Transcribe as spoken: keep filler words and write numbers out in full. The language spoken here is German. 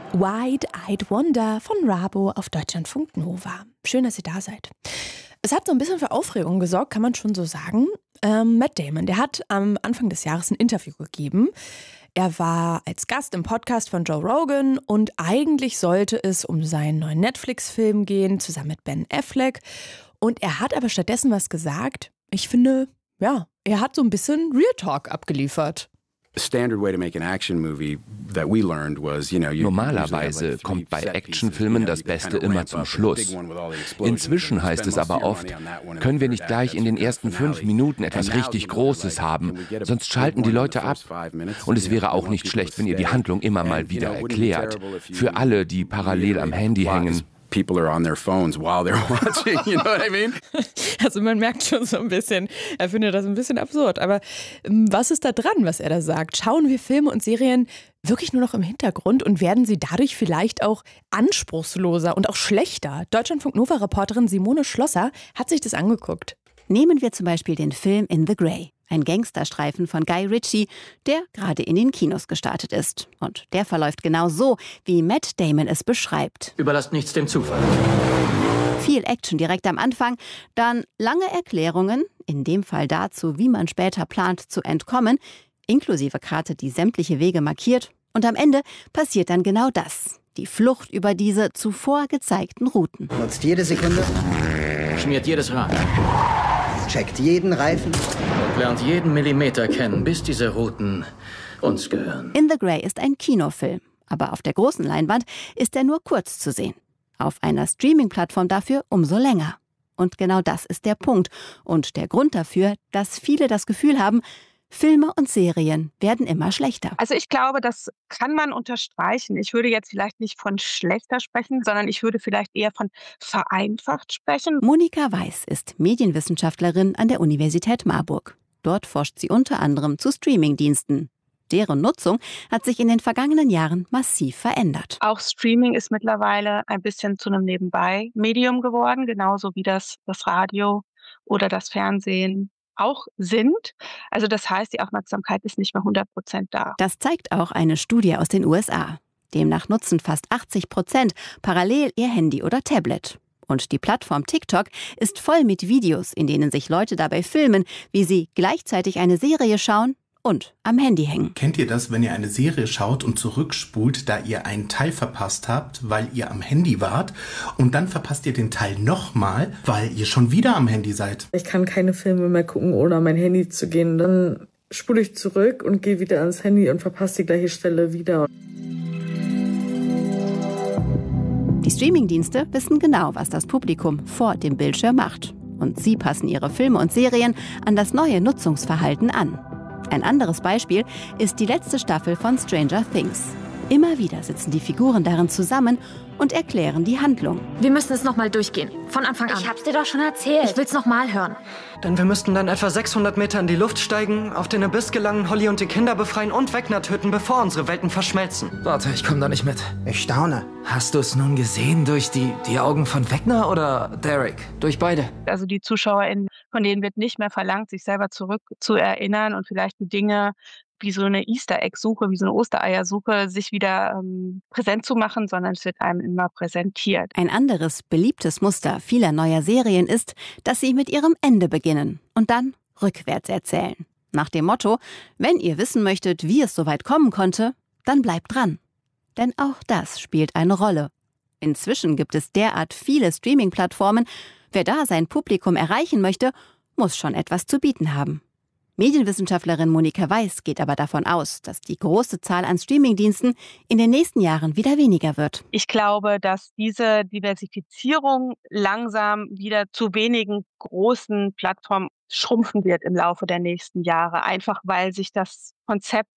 Wide-Eyed Wonder von Rabo auf Deutschlandfunk Nova. Schön, dass ihr da seid. Es hat so ein bisschen für Aufregung gesorgt, kann man schon so sagen. Ähm, Matt Damon, der hat am Anfang des Jahres ein Interview gegeben. Er war als Gast im Podcast von Joe Rogan und eigentlich sollte es um seinen neuen Netflix-Film gehen, zusammen mit Ben Affleck. Und er hat aber stattdessen was gesagt. Ich finde, ja, er hat so ein bisschen Real Talk abgeliefert. Normalerweise kommt bei Actionfilmen das Beste immer zum Schluss. Inzwischen heißt es aber oft, können wir nicht gleich in den ersten fünf Minuten etwas richtig Großes haben, sonst schalten die Leute ab. Und es wäre auch nicht schlecht, wenn ihr die Handlung immer mal wieder erklärt. Für alle, die parallel am Handy hängen. People are on their phones while they're watching, you know what I mean? Also man merkt schon so ein bisschen, er findet das ein bisschen absurd. Aber was ist da dran, was er da sagt? Schauen wir Filme und Serien wirklich nur noch im Hintergrund und werden sie dadurch vielleicht auch anspruchsloser und auch schlechter? Deutschlandfunk-Nova-Reporterin Simone Schlosser hat sich das angeguckt. Nehmen wir zum Beispiel den Film In the Grey. Ein Gangsterstreifen von Guy Ritchie, der gerade in den Kinos gestartet ist. Und der verläuft genau so, wie Matt Damon es beschreibt. Überlasst nichts dem Zufall. Viel Action direkt am Anfang, dann lange Erklärungen, in dem Fall dazu, wie man später plant zu entkommen, inklusive Karte, die sämtliche Wege markiert. Und am Ende passiert dann genau das. Die Flucht über diese zuvor gezeigten Routen. Nutzt jede Sekunde. Schmiert jedes Rad. Checkt jeden Reifen. Und lernt jeden Millimeter kennen, bis diese Routen uns gehören. In the Grey ist ein Kinofilm, aber auf der großen Leinwand ist er nur kurz zu sehen. Auf einer Streaming-Plattform dafür umso länger. Und genau das ist der Punkt und der Grund dafür, dass viele das Gefühl haben, Filme und Serien werden immer schlechter. Also ich glaube, das kann man unterstreichen. Ich würde jetzt vielleicht nicht von schlechter sprechen, sondern ich würde vielleicht eher von vereinfacht sprechen. Monika Weiß ist Medienwissenschaftlerin an der Universität Marburg. Dort forscht sie unter anderem zu Streamingdiensten. Deren Nutzung hat sich in den vergangenen Jahren massiv verändert. Auch Streaming ist mittlerweile ein bisschen zu einem Nebenbei-Medium geworden, genauso wie das, das Radio oder das Fernsehen auch sind. Also das heißt, die Aufmerksamkeit ist nicht mehr hundert Prozent da. Das zeigt auch eine Studie aus den U S A. Demnach nutzen fast achtzig Prozent parallel ihr Handy oder Tablet. Und die Plattform TikTok ist voll mit Videos, in denen sich Leute dabei filmen, wie sie gleichzeitig eine Serie schauen und am Handy hängen. Kennt ihr das, wenn ihr eine Serie schaut und zurückspult, da ihr einen Teil verpasst habt, weil ihr am Handy wart und dann verpasst ihr den Teil nochmal, weil ihr schon wieder am Handy seid? Ich kann keine Filme mehr gucken, ohne an mein Handy zu gehen. Dann spule ich zurück und gehe wieder ans Handy und verpasse die gleiche Stelle wieder. Die Streamingdienste wissen genau, was das Publikum vor dem Bildschirm macht. Und sie passen ihre Filme und Serien an das neue Nutzungsverhalten an. Ein anderes Beispiel ist die letzte Staffel von Stranger Things. Immer wieder sitzen die Figuren darin zusammen und erklären die Handlung. Wir müssen es nochmal durchgehen. Von Anfang an. Ich hab's dir doch schon erzählt. Ich will's nochmal hören. Denn wir müssten dann etwa sechshundert Meter in die Luft steigen, auf den Abyss gelangen, Holly und die Kinder befreien und Vecna töten, bevor unsere Welten verschmelzen. Warte, ich komme da nicht mit. Ich staune. Hast du es nun gesehen durch die, die Augen von Vecna oder Derek? Durch beide. Also die ZuschauerInnen, von denen wird nicht mehr verlangt, sich selber zurück zu erinnern und vielleicht die Dinge wie so eine Easter-Egg-Suche, wie so eine Ostereiersuche, sich wieder ähm, präsent zu machen, sondern es wird einem immer präsentiert. Ein anderes beliebtes Muster vieler neuer Serien ist, dass sie mit ihrem Ende beginnen und dann rückwärts erzählen. Nach dem Motto, wenn ihr wissen möchtet, wie es so weit kommen konnte, dann bleibt dran. Denn auch das spielt eine Rolle. Inzwischen gibt es derart viele Streaming-Plattformen. Wer da sein Publikum erreichen möchte, muss schon etwas zu bieten haben. Medienwissenschaftlerin Monika Weiß geht aber davon aus, dass die große Zahl an Streamingdiensten in den nächsten Jahren wieder weniger wird. Ich glaube, dass diese Diversifizierung langsam wieder zu wenigen großen Plattformen schrumpfen wird im Laufe der nächsten Jahre. Einfach weil sich das Konzept